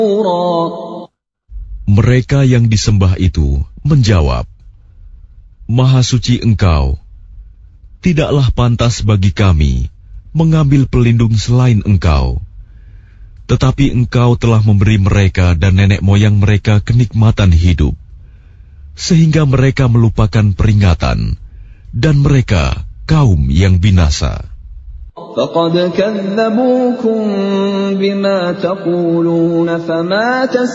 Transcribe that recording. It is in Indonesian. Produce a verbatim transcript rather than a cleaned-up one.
Mereka yang disembah itu menjawab, Maha suci Engkau, tidaklah pantas bagi kami mengambil pelindung selain Engkau. Tetapi Engkau telah memberi mereka dan nenek moyang mereka kenikmatan hidup, sehingga mereka melupakan peringatan, dan mereka kaum yang binasa. فَقَدْ كَذَّبُوكُمْ بِمَا تَقُولُونَ فَمَا